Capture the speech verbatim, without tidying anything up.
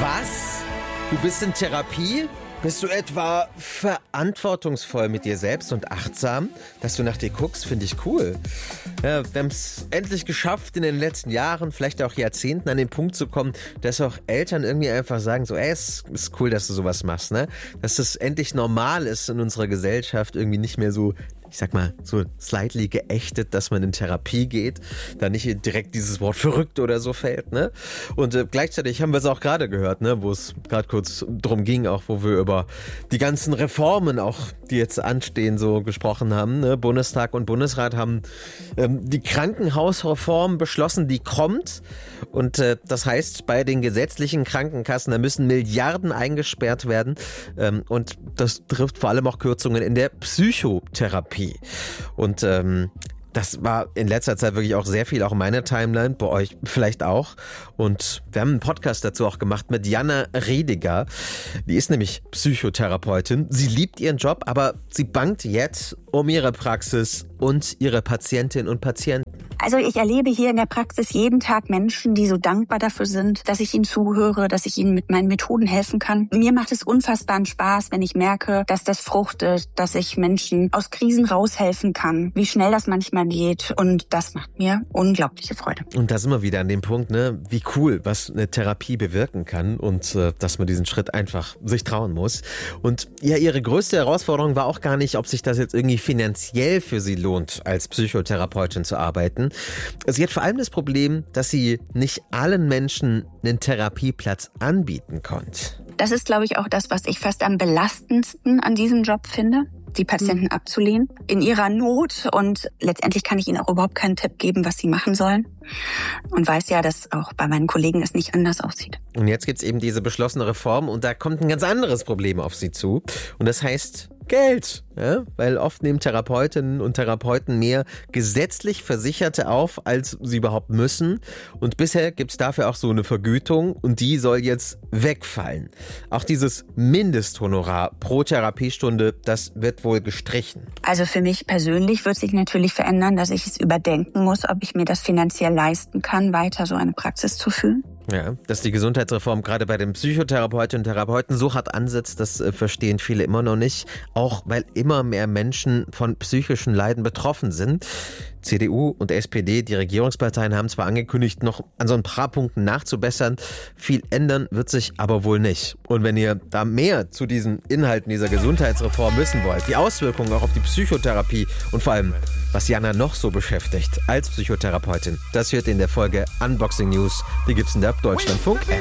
Was? Du bist in Therapie? Bist du etwa verantwortungsvoll mit dir selbst und achtsam? Dass du nach dir guckst, finde ich cool. Ja, wir haben es endlich geschafft, in den letzten Jahren, vielleicht auch Jahrzehnten, an den Punkt zu kommen, dass auch Eltern irgendwie einfach sagen, so, ey, es ist cool, dass du sowas machst, ne? Dass das endlich normal ist in unserer Gesellschaft, irgendwie nicht mehr so, ich sag mal, so slightly geächtet, dass man in Therapie geht, da nicht direkt dieses Wort verrückt oder so fällt, ne? Und äh, gleichzeitig haben wir es auch gerade gehört, ne, wo es gerade kurz drum ging, auch wo wir über die ganzen Reformen auch, die jetzt anstehen, so gesprochen haben, ne? Bundestag und Bundesrat haben ähm, die Krankenhausreform beschlossen, die kommt. Und äh, das heißt, bei den gesetzlichen Krankenkassen, da müssen Milliarden eingesperrt werden. Ähm, und das trifft vor allem auch Kürzungen in der Psychotherapie. Und ähm, das war in letzter Zeit wirklich auch sehr viel, auch in meiner Timeline, bei euch vielleicht auch. Und wir haben einen Podcast dazu auch gemacht mit Jana Rediger. Die ist nämlich Psychotherapeutin. Sie liebt ihren Job, aber sie bangt jetzt um ihre Praxis und ihre Patientinnen und Patienten. Also ich erlebe hier in der Praxis jeden Tag Menschen, die so dankbar dafür sind, dass ich ihnen zuhöre, dass ich ihnen mit meinen Methoden helfen kann. Mir macht es unfassbaren Spaß, wenn ich merke, dass das fruchtet, dass ich Menschen aus Krisen raushelfen kann, wie schnell das manchmal geht. Und das macht mir unglaubliche Freude. Und da sind wir wieder an dem Punkt, ne, wie cool, was eine Therapie bewirken kann und äh, dass man diesen Schritt einfach sich trauen muss. Und ja, ihre größte Herausforderung war auch gar nicht, ob sich das jetzt irgendwie finanziell für sie lohnt, als Psychotherapeutin zu arbeiten. Sie hat vor allem das Problem, dass sie nicht allen Menschen einen Therapieplatz anbieten konnte. Das ist, glaube ich, auch das, was ich fast am belastendsten an diesem Job finde, die Patienten mhm. abzulehnen in ihrer Not. Und letztendlich kann ich ihnen auch überhaupt keinen Tipp geben, was sie machen sollen. Und weiß ja, dass auch bei meinen Kollegen es nicht anders aussieht. Und jetzt gibt es eben diese beschlossene Reform und da kommt ein ganz anderes Problem auf sie zu. Und das heißt Geld, ja? Weil oft nehmen Therapeutinnen und Therapeuten mehr gesetzlich Versicherte auf, als sie überhaupt müssen. Und bisher gibt es dafür auch so eine Vergütung und die soll jetzt wegfallen. Auch dieses Mindesthonorar pro Therapiestunde, das wird wohl gestrichen. Also für mich persönlich wird sich natürlich verändern, dass ich es überdenken muss, ob ich mir das finanziell leisten kann, weiter so eine Praxis zu führen. Ja, dass die Gesundheitsreform gerade bei den Psychotherapeutinnen und Therapeuten so hart ansetzt, das äh, verstehen viele immer noch nicht. Auch weil immer mehr Menschen von psychischen Leiden betroffen sind. C D U und S P D, die Regierungsparteien, haben zwar angekündigt, noch an so ein paar Punkten nachzubessern. Viel ändern wird sich aber wohl nicht. Und wenn ihr da mehr zu diesen Inhalten dieser Gesundheitsreform wissen wollt, die Auswirkungen auch auf die Psychotherapie und vor allem, was Jana noch so beschäftigt als Psychotherapeutin, das hört ihr in der Folge Unboxing News. Die gibt's in der Deutschlandfunk App.